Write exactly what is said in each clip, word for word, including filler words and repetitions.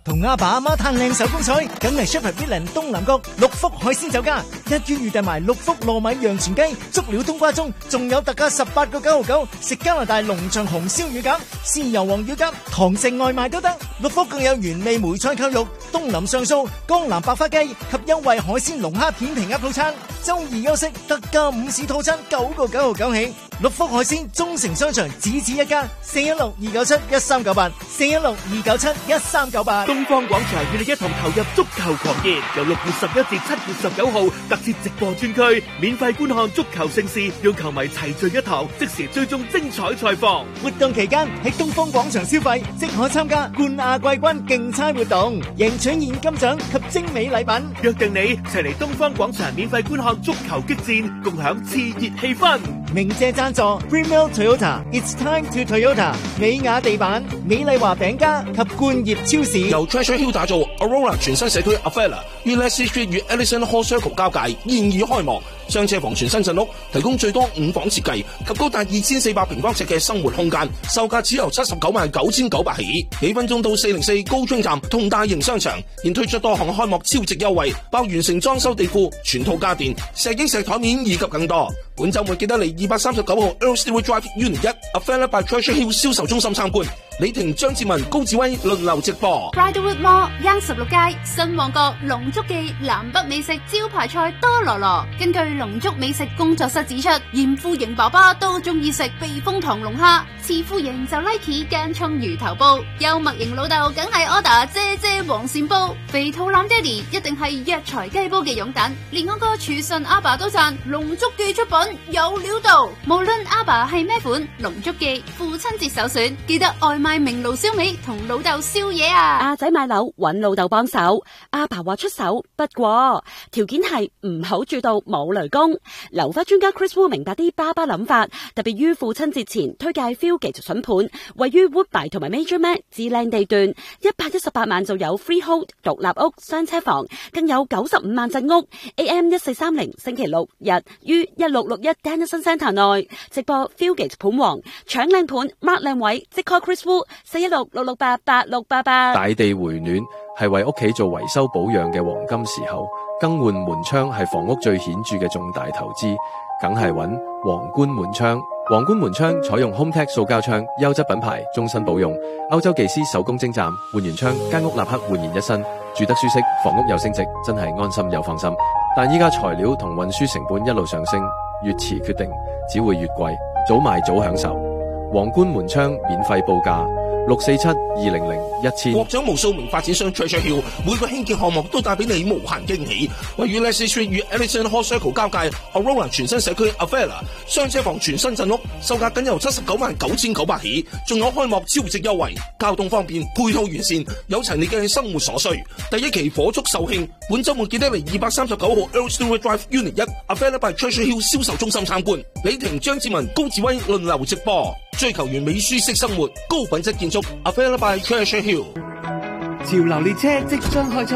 同阿爸阿媽嘆靚手工菜，梗係 Shepherd Building 東南角六福海鮮酒家，一於預訂埋六福糯米洋全雞、足料冬瓜盅，仲有特價十八個九毫九，食加拿大農場紅燒乳鴿、豉油皇乳鴿，堂食外賣都得。六福更有原味梅菜扣肉、東林上素、江南百花雞及優惠海鮮龍蝦片皮鴨套餐。周二休息特價午市套餐九個九毫九起。六福海鮮中城商場只此一家，四一六二九七一三九八，四一六二九七一三九八。 東方廣場與你一同投入足球狂熱，由六月十一至七月十九號特設直播專區，免費觀看足球盛事，讓球迷齊聚一堂，即時追蹤精彩賽況。 活動期間喺東方廣場消費，即可參加冠亞季軍競猜活動，贏取現金獎及精美禮品。 約定你齊嚟東方廣場免費觀看足球激戰，共享熾熱氣氛。 鳴謝贊助 Greenwell Toyota，It's time to Toyota， 美雅地板、美麗華餅家及冠業超市。 由 Treasure Hill 打造 Aurora 全新社區 Avella 於 Leslie Street 與 Ellison Hall Circle 交界，現已開幕。雙車房全新鎮屋，提供最多五房設計及高達二千四百平方尺嘅生活空間，售價只由七十九萬九千九百起。幾分鐘到四零四高中站同大型商場，現推出多項開幕超值優惠，包完成裝修地庫、全套家電、石英石台面以及更多。本週末記得嚟二百三十九號 Earl Stewart Drive Unit 一 Avella by Treasure Hill 銷售中心參觀。李婷、張志文、高志威輪流直播。 Bridlewood Mall 央十六街新旺角龍竹記南北美食招牌菜多羅羅。根據龍竹美食工作室指出，嚴富型爸爸都中意食避風塘龍蝦，慈富型就 like 間葱魚頭煲，幽默型老豆梗係 order 姐姐黃鱔煲，肥肚腩爹哋一定係藥材雞煲嘅擁躉。連我個廚神阿爸都讚龍竹記出品有料到，無論阿爸係咩款，龍竹記父親節首選，記得外賣明爐燒味同老豆宵夜啊！ 阿仔買樓揾老豆幫手，阿爸話出手，不過條件係唔好住到冇雷公。樓花專家 Chris Wu 明白啲爸爸諗法，特別於父親節前推介 Fieldgate 筍盤，位於 Woodbine 同埋 Major Mac 至靚地段，一百一十八萬就有 Freehold 獨立屋雙車房，更有九十五萬鎮屋。A M 一四三零星期六日於一六六一 Dennison Centre 內直播 Fieldgate 盤王，搶靚盤 mark 靚位，即 call Chris Wu四一六六六八八六八八。 大地回暖係為屋企做維修保養嘅黃金時候，更換門窗係房屋最顯著嘅重大投資，梗係揾皇冠門窗。皇冠門窗採用 HomeTech 塑膠窗，優質品牌，終身保用。歐洲技師手工精湛，換完窗間屋立刻煥然一新，住得舒適，房屋又升值，真係安心又放心。但依家材料同運輸成本一路上升，越遲決定只會越貴，早買早享受。皇冠門窗免費報價六四七二零零一千。 獲獎無數名發展商 Treasure Hill 每個興建項目都帶俾你無限驚喜。位於 Leslie Street 與 Ellison Hall Circle 交界 Aurora 全新社區 Avella 雙車房全新鎮屋，售價僅由七十九萬九千九百起，仲有開幕超值優惠，交通方便，配套完善，有齊你嘅生活所需。第一期火速售罄，本週末記得嚟二百三十九號 Earl Stewart Drive Unit 一 Avella by Treasure Hill 銷售中心參觀。李婷、張志文、高志威輪流直播。追求完美舒適生活，高品質建築 Avella by Treasure Hill。 潮流列車即將開出，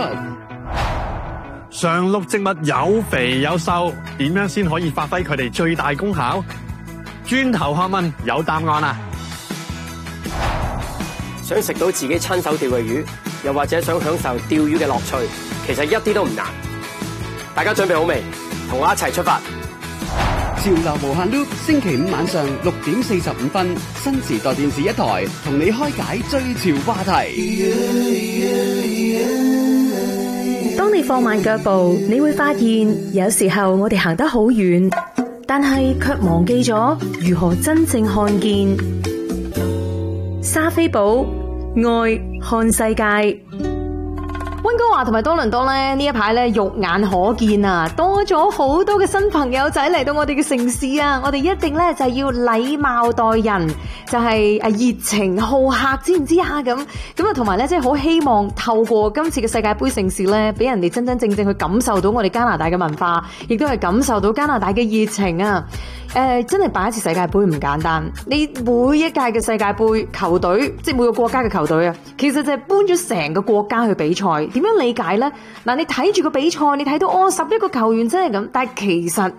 常綠植物有肥有瘦，點樣先可以發揮佢哋最大功效？轉頭學問有答案啦！ 想食到自己親手釣嘅魚，又或者想享受釣魚嘅樂趣，其實一啲都唔難。大家準備好未？同我一齊出發！ 潮流無限 loop， 星期五晚上六點四十五分，新時代電視一台同你開解追潮話題。 當你放慢腳步，你會發現有時候我哋行得好遠，但係卻忘記咗如何真正看見。莎菲寶愛看世界。溫哥華同埋多倫多咧呢一排咧肉眼可見啊，多咗好多嘅新朋友仔嚟到我哋嘅城市啊！我哋一定咧就係要禮貌待人，就係誒熱情好客，知唔知啊？咁咁啊，同埋咧即係好希望透過今次嘅世界杯盛事咧，俾人哋真真正正去感受到我哋加拿大嘅文化，亦都係感受到加拿大嘅熱情啊！誒、呃，真係辦一次世界杯唔簡單。你每一屆嘅世界杯球隊，即係每個國家嘅球隊啊，其實就係搬咗成個國家去比賽。點樣理解呢？嗱，你睇住個比賽，你睇到哦十一個球員真係咁，但係其實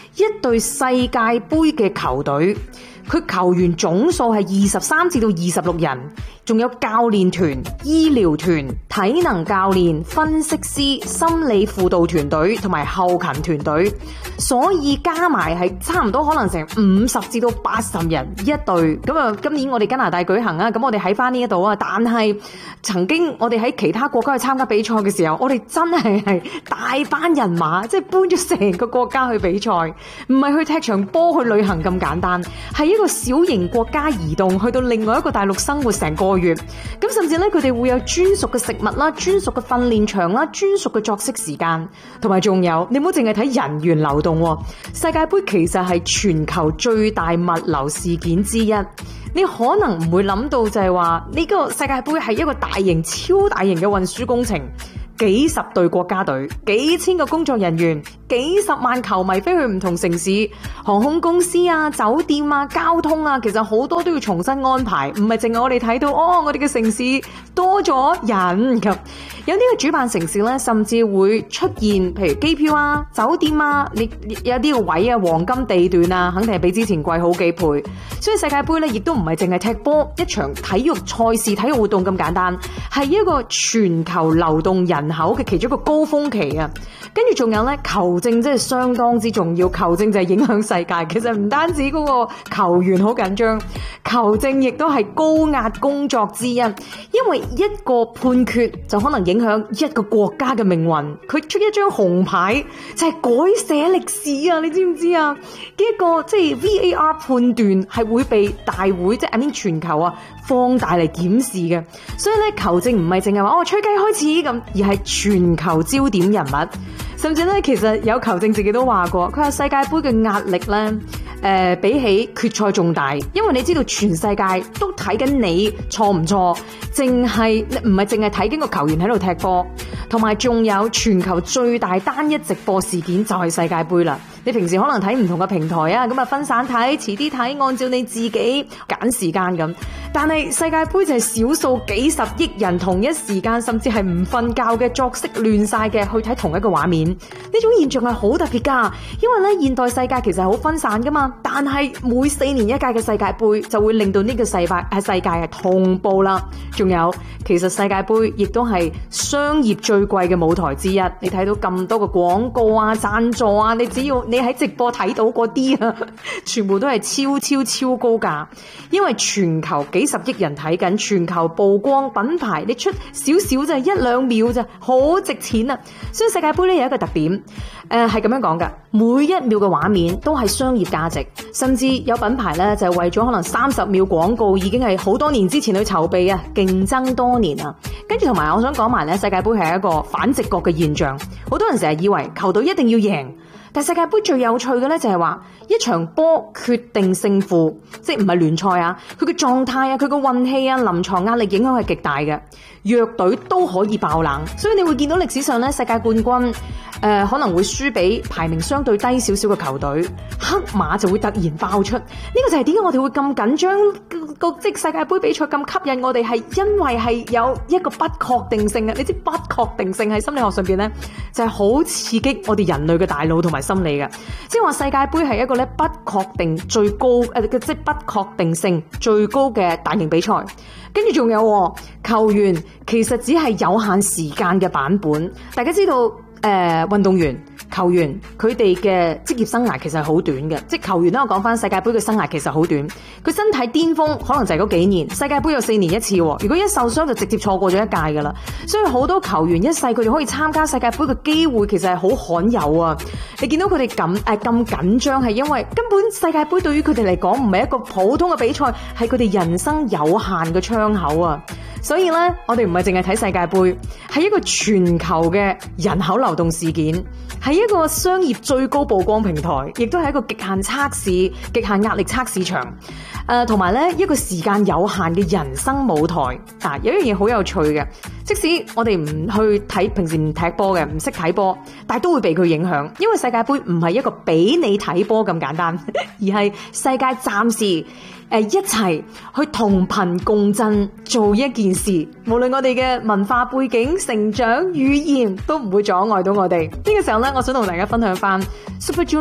一隊世界盃嘅球隊，佢球員總數係二十三至到二十六人，仲有教練團、醫療團、體能教練、分析師、心理輔導團隊同埋後勤團隊，所以加埋係差唔多可能成五十至到八十人一隊。咁啊，今年我哋加拿大舉行啊，咁我哋喺翻呢一度啊，但係曾經我哋喺其他國家去參加比賽嘅時候，我哋真係係大班人馬，即係搬咗成個國家去比賽，唔係去踢場波去旅行咁簡單，係一個小型國家移動去到另外一個大陸生活成個月。咁甚至咧，佢哋會有專屬嘅食物啦、專屬嘅訓練場啦、專屬嘅作息時間，同埋仲有，你唔好淨係睇人員流動喎。世界盃其實係全球最大物流事件之一。你可能唔會諗到就係話呢個世界盃係一個大型、超大型嘅運輸工程。幾十隊國家隊，幾千個工作人員，幾十萬球迷飛去唔同城市，航空公司啊、酒店啊、交通啊，其實好多都要重新安排，唔係淨係我哋睇到哦，我哋嘅城市多咗人咁。有啲嘅主辦城市咧，甚至會出現譬如機票啊、酒店啊，你有啲個位啊、黃金地段啊，肯定係比之前貴好幾倍。所以世界盃咧，亦都唔係淨係踢波一場體育賽事、體育活動咁簡單，係一個全球流動人口嘅其中一個高峰期啊。跟住仲有咧，球證真係相當之重要，球證就係影響世界。其實唔單止嗰個球員好緊張，球證亦都係高壓工作之一，因為一個判決就可能影響一個國家嘅命運。佢出一張紅牌就係改寫歷史啊！你知唔知啊？呢一個即係 V A R 判斷係會被大會即係 I mean 全球啊放大嚟檢視嘅。所以咧，球證唔係淨係話哦吹雞開始咁，而係全球焦點人物。甚至咧，其實有球證自己都話過，佢話世界盃嘅壓力咧，誒、呃、比起決賽仲大，因為你知道全世界都睇緊你錯唔錯，淨係唔係淨係睇緊個球員喺度踢波，同埋仲有全球最大單一直播事件就係世界盃啦。你平時可能睇唔同嘅平台啊，咁啊分散睇，遲啲睇，按照你自己揀時間咁。但係世界盃就係少數幾十億人同一時間，甚至係唔瞓覺嘅作息亂晒嘅去睇同一個畫面。呢種現象係好特別噶，因為咧現代世界其實係好分散噶嘛。但係每四年一屆嘅世界盃就會令到呢個世界係世界係同步啦。仲有，其實世界盃亦都係商業最貴嘅舞台之一。你睇到咁多嘅廣告啊、贊助啊，你只要你喺直播睇到嗰啲啊，全部都係超超超高價，因為全球幾十億人睇緊，全球曝光品牌，你出少少就一兩秒就好值錢啊！所以世界盃咧有一個特點，誒係咁樣講噶，每一秒嘅畫面都係商業價值，甚至有品牌咧就係為咗可能三十秒廣告已經係好多年之前去籌備啊，競爭多年啊。跟住同埋我想講埋咧，世界盃係一個反直覺嘅現象，好多人成日以為球隊一定要贏。但世界盃最有趣嘅咧就係話一場波決定勝負，即係唔係聯賽啊，佢嘅狀態啊，佢嘅運氣啊，臨場壓力影響係極大嘅，弱隊都可以爆冷，所以你會見到歷史上咧世界冠軍誒、呃、可能會輸俾排名相對低少少嘅球隊，黑馬就會突然爆出。呢、這個就係點解我哋會咁緊張個即世界盃比賽咁吸引我哋，係因為係有一個不確定性啊！你知不確定性喺心理學上邊咧就係、是、好刺激我哋人類嘅大腦同埋心理嘅，即係話世界盃係一個咧不確定最高誒、呃，即係不確定性最高嘅大型比賽。跟住仲有球員，其實只係有限時間嘅版本。大家知道誒、呃，運動員、球員佢哋嘅職業生涯其實係好短嘅，即係球員咧，我講翻世界盃嘅生涯其實好短。佢身體巔峰可能就係嗰幾年，世界盃有四年一次，如果一受傷就直接錯過咗一屆噶啦。所以好多球員一世佢哋可以參加世界盃嘅機會其實係好罕有啊！你見到佢哋咁誒咁緊張，係因為根本世界盃對於佢哋嚟講唔係一個普通嘅比賽，係佢哋人生有限嘅窗口啊！所以咧，我哋唔係淨係睇世界盃，係一個全球嘅人口流動事件，係一個商業最高曝光平台，亦都係一個極限測試、極限壓力測試場。誒、呃，同埋咧一個時間有限嘅人生舞台。嗱、啊，有一樣嘢好有趣嘅，即使我哋唔去睇，平時唔踢波嘅，唔識睇波，但係都會被佢影響，因為世界盃唔係一個俾你睇波咁簡單，而係世界暫時。誒，一齊去同頻共振做一件事，無論我哋嘅文化背景、成長、語言都唔會阻礙到我哋。呢個時候咧，我想同大家分享翻 Super Junior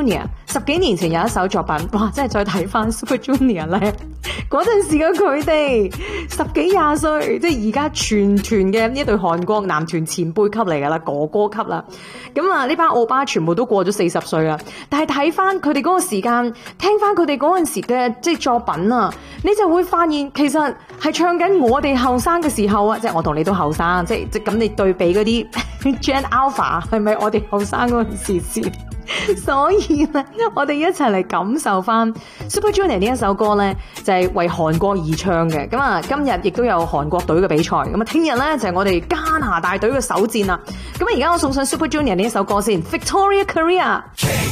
十幾年前有一首作品，哇！真係再睇翻 Super Junior 咧，嗰陣時嘅佢哋十幾廿歲，即係而家全團嘅呢一隊韓國男團前輩級嚟噶啦，哥哥級啦。咁啊，呢班歐巴全部都過咗四十歲啦，但係睇翻佢哋嗰個時間，聽翻佢哋嗰陣時嘅即係作品啊，你就會發現其實係唱緊我哋後生嘅時候啊，即係我同你都後生，即係即咁你對比嗰啲 Gen Alpha 係咪我哋後生嗰陣時先？所以咧，我哋一齊嚟感受翻 Super Junior 呢一首歌咧，就係為韓國而唱嘅。咁啊，今日亦都有韓國隊嘅比賽。咁啊，聽日咧就係我哋加拿大隊嘅首戰啦。咁啊，而家我送上 Super Junior 呢一首歌先，Victoria Korea。